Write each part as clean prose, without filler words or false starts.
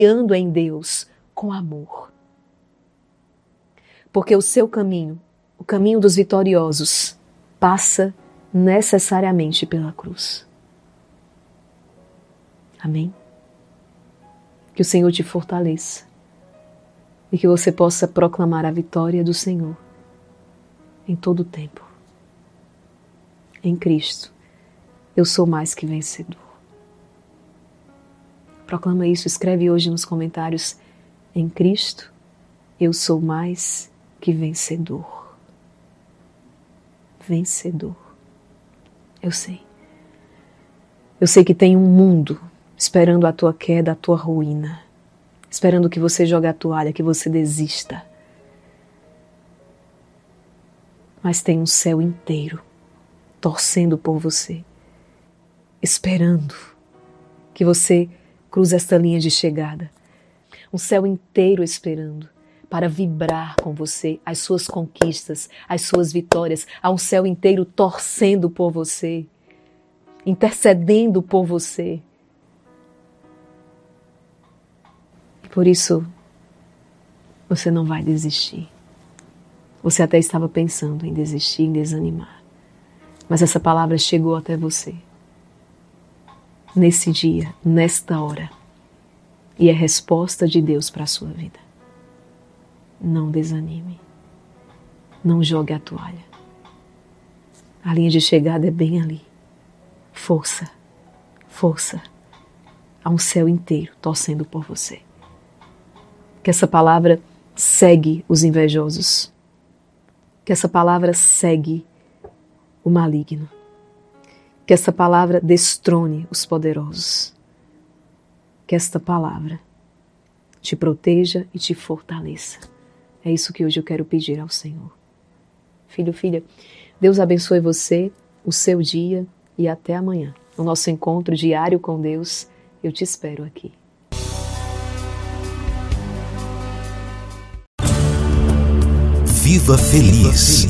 confiando em Deus com amor. Porque o seu caminho, o caminho dos vitoriosos, passa necessariamente pela cruz. Amém? Que o Senhor te fortaleça e que você possa proclamar a vitória do Senhor em todo o tempo. Em Cristo, eu sou mais que vencedor. Proclama isso, escreve hoje nos comentários: em Cristo, eu sou mais que vencedor. Vencedor. Eu sei. Eu sei que tem um mundo esperando a tua queda, a tua ruína, esperando que você jogue a toalha, que você desista. Mas tem um céu inteiro torcendo por você, esperando que você cruze esta linha de chegada. Um céu inteiro esperando para vibrar com você as suas conquistas, as suas vitórias. Há um céu inteiro torcendo por você, intercedendo por você. Por isso, você não vai desistir. Você até estava pensando em desistir, em desanimar. Mas essa palavra chegou até você. Nesse dia, nesta hora. E é resposta de Deus para a sua vida. Não desanime. Não jogue a toalha. A linha de chegada é bem ali. Força, força. Há um céu inteiro torcendo por você. Que essa palavra segue os invejosos. Que essa palavra segue o maligno. Que essa palavra destrone os poderosos. Que esta palavra te proteja e te fortaleça. É isso que hoje eu quero pedir ao Senhor. Filho, filha, Deus abençoe você, o seu dia e até amanhã. No nosso encontro diário com Deus, eu te espero aqui. Viva feliz.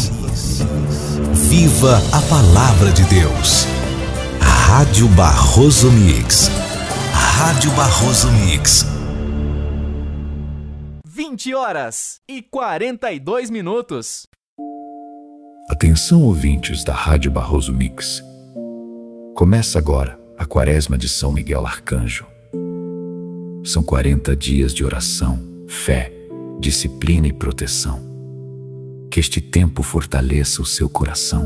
Viva a palavra de Deus. Rádio Barroso Mix. Rádio Barroso Mix. 20h42. Atenção, ouvintes da Rádio Barroso Mix. Começa agora a Quaresma de São Miguel Arcanjo. São 40 dias de oração, fé, disciplina e proteção. Que este tempo fortaleça o seu coração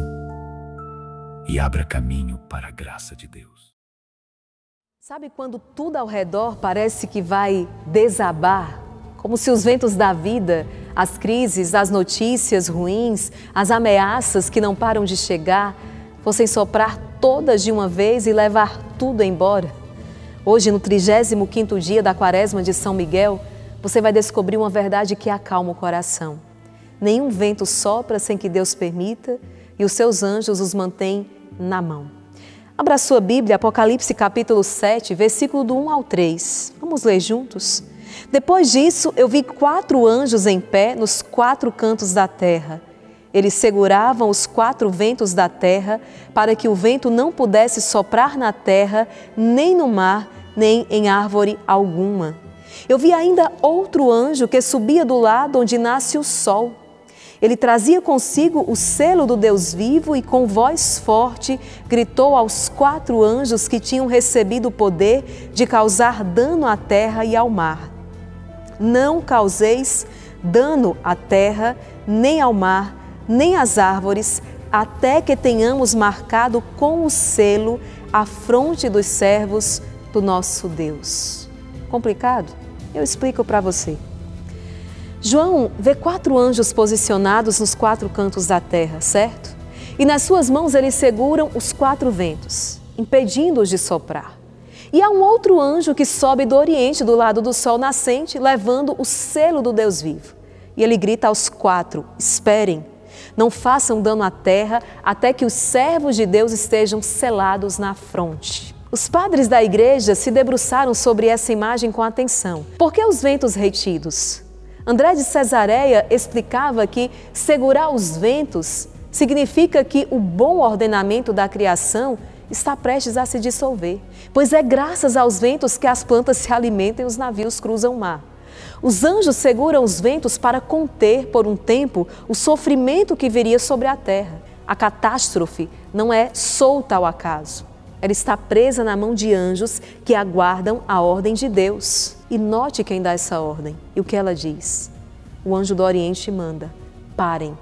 e abra caminho para a graça de Deus. Sabe quando tudo ao redor parece que vai desabar? Como se os ventos da vida, as crises, as notícias ruins, as ameaças que não param de chegar, fossem soprar todas de uma vez e levar tudo embora? Hoje, no 35º dia da Quaresma de São Miguel, você vai descobrir uma verdade que acalma o coração. Nenhum vento sopra sem que Deus permita e os seus anjos os mantêm na mão. Abra sua Bíblia, Apocalipse capítulo 7, versículo do 1 ao 3. Vamos ler juntos? Depois disso, eu vi 4 anjos em pé nos 4 cantos da terra. Eles seguravam os 4 ventos da terra para que o vento não pudesse soprar na terra, nem no mar, nem em árvore alguma. Eu vi ainda outro anjo que subia do lado onde nasce o sol. Ele trazia consigo o selo do Deus vivo e com voz forte gritou aos 4 anjos que tinham recebido o poder de causar dano à terra e ao mar. Não causeis dano à terra, nem ao mar, nem às árvores, até que tenhamos marcado com o selo a fronte dos servos do nosso Deus. Complicado? Eu explico para você. João vê 4 anjos posicionados nos 4 cantos da terra, certo? E nas suas mãos eles seguram os 4 ventos, impedindo-os de soprar. E há um outro anjo que sobe do oriente, do lado do sol nascente, levando o selo do Deus vivo. E ele grita aos 4, esperem, não façam dano à terra até que os servos de Deus estejam selados na fronte. Os padres da igreja se debruçaram sobre essa imagem com atenção. Por que os ventos retidos? André de Cesareia explicava que segurar os ventos significa que o bom ordenamento da criação está prestes a se dissolver, pois é graças aos ventos que as plantas se alimentam e os navios cruzam o mar. Os anjos seguram os ventos para conter, por um tempo, o sofrimento que viria sobre a terra. A catástrofe não é solta ao acaso. Ela está presa na mão de anjos que aguardam a ordem de Deus. E note quem dá essa ordem e o que ela diz. O anjo do Oriente manda: parem,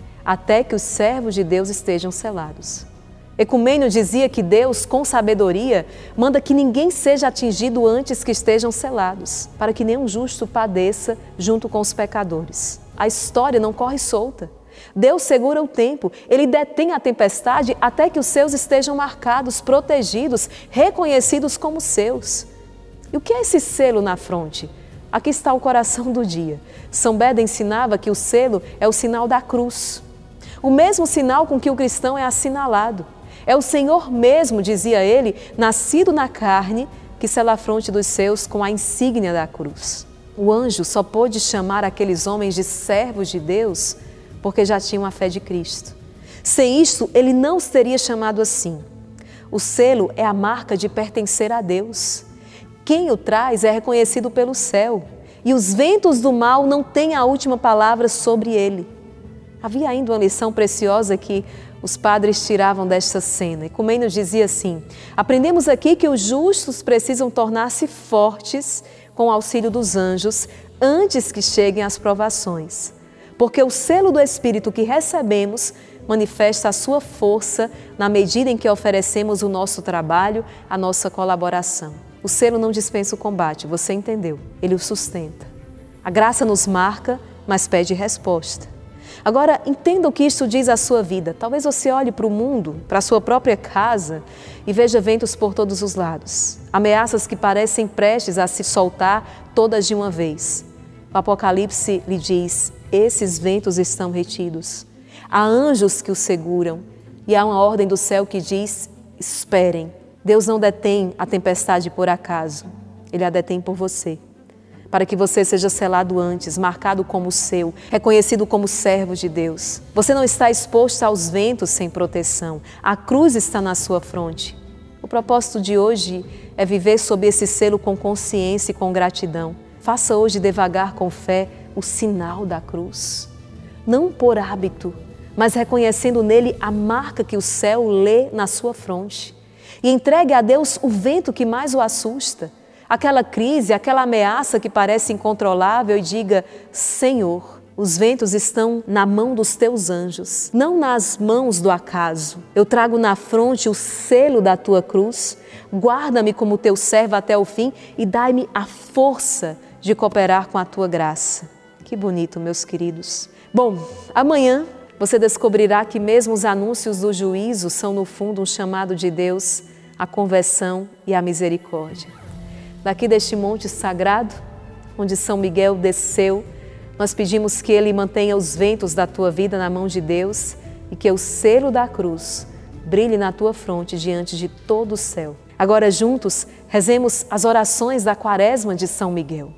até que os servos de Deus estejam selados. Ecumênio dizia que Deus, com sabedoria, manda que ninguém seja atingido antes que estejam selados, para que nenhum justo padeça junto com os pecadores. A história não corre solta. Deus segura o tempo, Ele detém a tempestade até que os seus estejam marcados, protegidos, reconhecidos como seus. E o que é esse selo na fronte? Aqui está o coração do dia. São Beda ensinava que o selo é o sinal da cruz. O mesmo sinal com que o cristão é assinalado. É o Senhor mesmo, dizia ele, nascido na carne, que sela a fronte dos seus com a insígnia da cruz. O anjo só pôde chamar aqueles homens de servos de Deus porque já tinham a fé de Cristo. Sem isto, ele não os teria chamado assim. O selo é a marca de pertencer a Deus. Quem o traz é reconhecido pelo céu, e os ventos do mal não têm a última palavra sobre ele. Havia ainda uma lição preciosa que os padres tiravam desta cena. Ecumênio dizia assim: aprendemos aqui que os justos precisam tornar-se fortes com o auxílio dos anjos antes que cheguem as provações, porque o selo do Espírito que recebemos manifesta a sua força na medida em que oferecemos o nosso trabalho, a nossa colaboração. O selo não dispensa o combate, você entendeu? Ele o sustenta. A graça nos marca, mas pede resposta. Agora, entenda o que isto diz à sua vida. Talvez você olhe para o mundo, para a sua própria casa e veja ventos por todos os lados. Ameaças que parecem prestes a se soltar todas de uma vez. O Apocalipse lhe diz: esses ventos estão retidos. Há anjos que os seguram e há uma ordem do céu que diz: esperem. Deus não detém a tempestade por acaso, Ele a detém por você, para que você seja selado antes, marcado como seu, reconhecido como servo de Deus. Você não está exposto aos ventos sem proteção, a cruz está na sua fronte. O propósito de hoje é viver sob esse selo com consciência e com gratidão. Faça hoje devagar com fé o sinal da cruz, não por hábito, mas reconhecendo nele a marca que o céu lê na sua fronte. E entregue a Deus o vento que mais o assusta, aquela crise, aquela ameaça que parece incontrolável, e diga: Senhor, os ventos estão na mão dos teus anjos, não nas mãos do acaso. Eu trago na fronte o selo da tua cruz, guarda-me como teu servo até o fim e dai-me a força de cooperar com a tua graça. Que bonito, meus queridos. Bom, amanhã você descobrirá que mesmo os anúncios do juízo são, no fundo, um chamado de Deus à conversão e à misericórdia. Daqui deste monte sagrado, onde São Miguel desceu, nós pedimos que Ele mantenha os ventos da tua vida na mão de Deus e que o selo da cruz brilhe na tua fronte diante de todo o céu. Agora, juntos, rezemos as orações da Quaresma de São Miguel.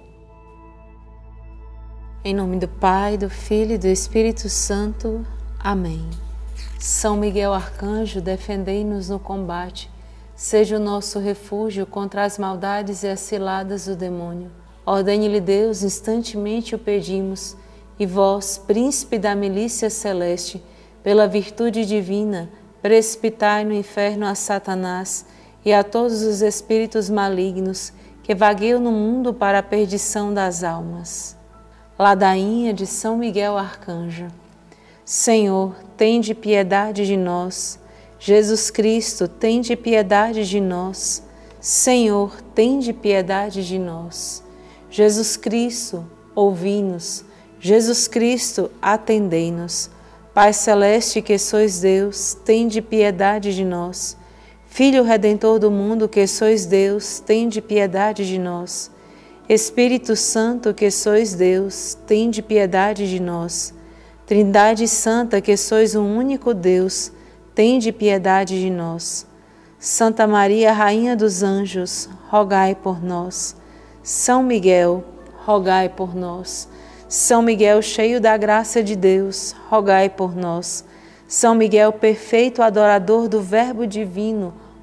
Em nome do Pai, do Filho e do Espírito Santo. Amém. São Miguel Arcanjo, defendei-nos no combate. Seja o nosso refúgio contra as maldades e as ciladas do demônio. Ordene-lhe Deus, instantemente o pedimos, e vós, príncipe da milícia celeste, pela virtude divina, precipitai no inferno a Satanás e a todos os espíritos malignos que vagueiam no mundo para a perdição das almas. Ladainha de São Miguel Arcanjo. Senhor, tende piedade de nós. Jesus Cristo, tende piedade de nós. Senhor, tende piedade de nós. Jesus Cristo, ouvi-nos. Jesus Cristo, atendei-nos. Pai celeste que sois Deus, tende piedade de nós. Filho Redentor do mundo que sois Deus, tende piedade de nós. Espírito Santo que sois Deus, tende piedade de nós. Trindade Santa que sois um único Deus, tende piedade de nós. Santa Maria, Rainha dos Anjos, rogai por nós. São Miguel, rogai por nós. São Miguel, cheio da graça de Deus, rogai por nós. São Miguel, perfeito adorador do Verbo divino,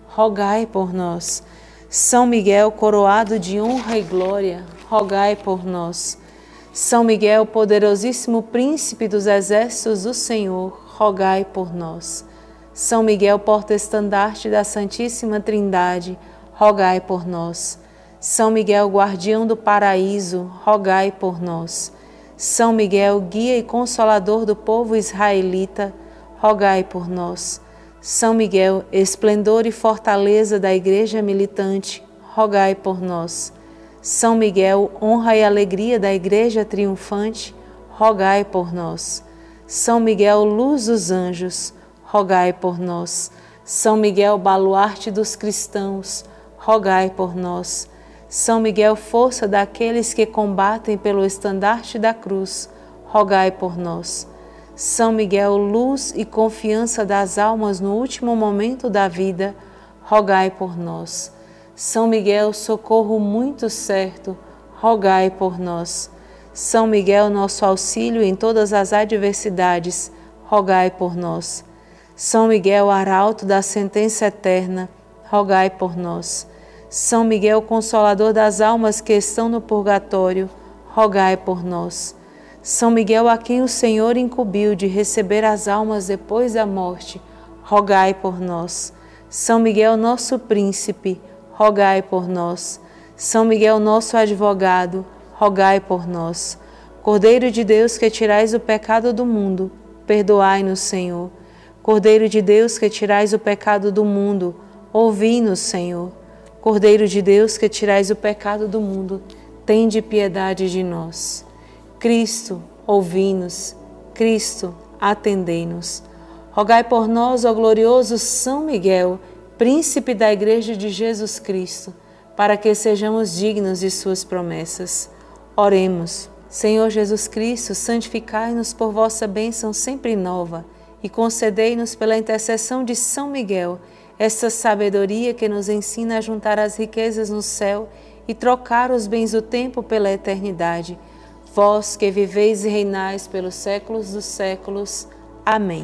rogai por nós. São Miguel, coroado de honra e glória, rogai por nós. São Miguel, poderosíssimo príncipe dos exércitos do Senhor, rogai por nós. São Miguel, porta-estandarte da Santíssima Trindade, rogai por nós. São Miguel, guardião do paraíso, rogai por nós. São Miguel, guia e consolador do povo israelita, rogai por nós. São Miguel, esplendor e fortaleza da Igreja militante, rogai por nós. São Miguel, honra e alegria da Igreja triunfante, rogai por nós. São Miguel, luz dos anjos, rogai por nós. São Miguel, baluarte dos cristãos, rogai por nós. São Miguel, força daqueles que combatem pelo estandarte da cruz, rogai por nós. São Miguel, luz e confiança das almas no último momento da vida, rogai por nós. São Miguel, socorro muito certo, rogai por nós. São Miguel, nosso auxílio em todas as adversidades, rogai por nós. São Miguel, arauto da sentença eterna, rogai por nós. São Miguel, consolador das almas que estão no purgatório, rogai por nós. São Miguel, a quem o Senhor incumbiu de receber as almas depois da morte, rogai por nós. São Miguel, nosso príncipe, rogai por nós. São Miguel, nosso advogado, rogai por nós. Cordeiro de Deus, que tirais o pecado do mundo, perdoai-nos, Senhor. Cordeiro de Deus, que tirais o pecado do mundo, ouvi-nos, Senhor. Cordeiro de Deus, que tirais o pecado do mundo, tende piedade de nós. Cristo, ouvi-nos. Cristo, atendei-nos. Rogai por nós, ó glorioso São Miguel, príncipe da Igreja de Jesus Cristo, para que sejamos dignos de suas promessas. Oremos. Senhor Jesus Cristo, santificai-nos por vossa bênção sempre nova e concedei-nos pela intercessão de São Miguel essa sabedoria que nos ensina a juntar as riquezas no céu e trocar os bens do tempo pela eternidade. Vós que viveis e reinais pelos séculos dos séculos. Amém.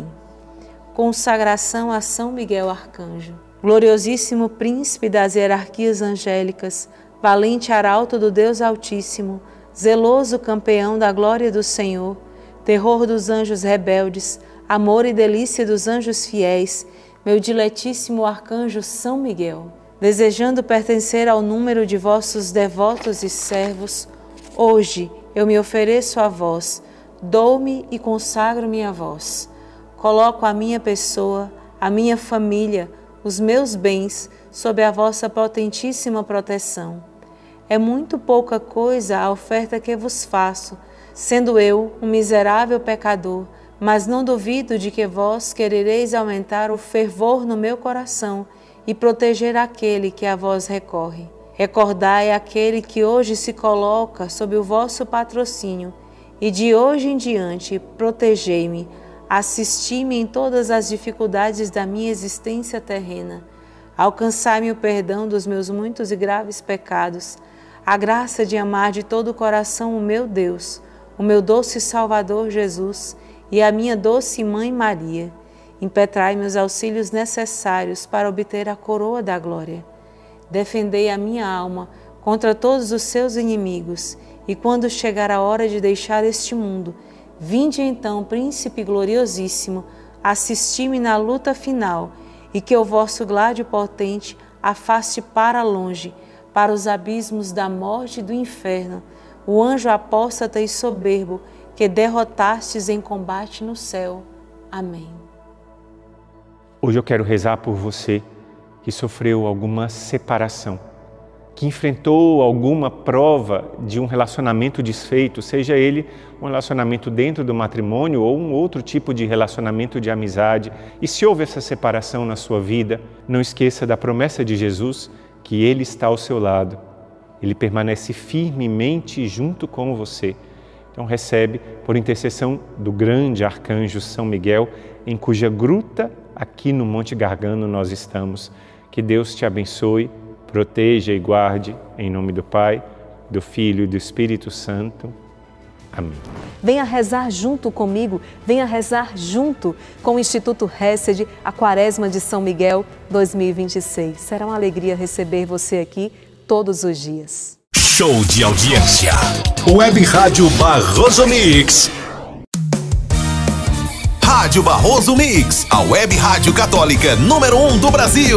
Consagração a São Miguel Arcanjo. Gloriosíssimo príncipe das hierarquias angélicas, valente arauto do Deus Altíssimo, zeloso campeão da glória do Senhor, terror dos anjos rebeldes, amor e delícia dos anjos fiéis, meu diletíssimo arcanjo São Miguel, desejando pertencer ao número de vossos devotos e servos, hoje eu me ofereço a vós, dou-me e consagro-me a vós. Coloco a minha pessoa, a minha família, os meus bens sob a vossa potentíssima proteção. É muito pouca coisa a oferta que vos faço, sendo eu um miserável pecador, mas não duvido de que vós querereis aumentar o fervor no meu coração e proteger aquele que a vós recorre. Recordai aquele que hoje se coloca sob o vosso patrocínio e de hoje em diante protegei-me, assisti-me em todas as dificuldades da minha existência terrena, alcançai-me o perdão dos meus muitos e graves pecados, a graça de amar de todo o coração o meu Deus, o meu doce Salvador Jesus e a minha doce Mãe Maria. Impetrai-me os auxílios necessários para obter a coroa da glória. Defendei a minha alma contra todos os seus inimigos, e quando chegar a hora de deixar este mundo, vinde então, Príncipe gloriosíssimo, assisti-me na luta final, e que o vosso gládio potente afaste para longe, para os abismos da morte e do inferno, o anjo apóstata e soberbo que derrotastes em combate no céu. Amém. Hoje eu quero rezar por você que sofreu alguma separação, que enfrentou alguma prova de um relacionamento desfeito, seja ele um relacionamento dentro do matrimônio ou um outro tipo de relacionamento de amizade. E se houve essa separação na sua vida, não esqueça da promessa de Jesus, que Ele está ao seu lado. Ele permanece firmemente junto com você. Então recebe, por intercessão do grande arcanjo São Miguel, em cuja gruta aqui no Monte Gargano nós estamos. Que Deus te abençoe, proteja e guarde, em nome do Pai, do Filho e do Espírito Santo. Amém. Venha rezar junto comigo, venha rezar junto com o Instituto Hesed, a Quaresma de São Miguel 2026. Será uma alegria receber você aqui todos os dias. Show de audiência. Web Rádio Barroso Mix. Rádio Barroso Mix, a web rádio católica número 1 do Brasil.